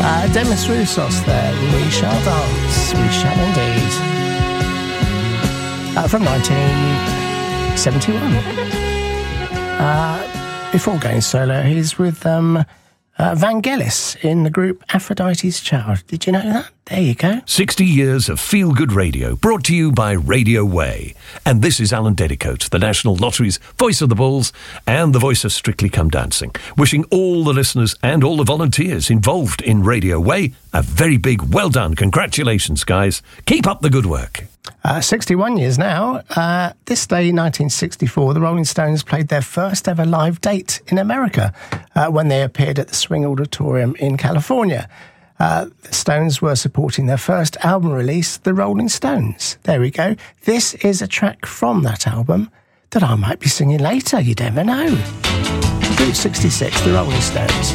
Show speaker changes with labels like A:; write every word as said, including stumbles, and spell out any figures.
A: Uh, Demis Roussos there, We Shall Dance, We Shall Indeed. Uh, from nineteen seventy-one. Uh, before going solo, he's with um, uh, Vangelis in the group Aphrodite's Child. Did you know that? There you go.
B: sixty years of feel-good radio, brought to you by Radio Way. And this is Alan Dedicoat, the National Lottery's voice of the Bulls and the voice of Strictly Come Dancing, wishing all the listeners and all the volunteers involved in Radio Way a very big well done. Congratulations, guys. Keep up the good work.
A: Uh, sixty-one years now. Uh, this day, nineteen sixty-four, the Rolling Stones played their first ever live date in America uh, when they appeared at the Swing Auditorium in California. Uh, the Stones were supporting their first album release, The Rolling Stones. There we go. This is a track from that album that I might be singing later. You never know. Route sixty-six, The Rolling Stones.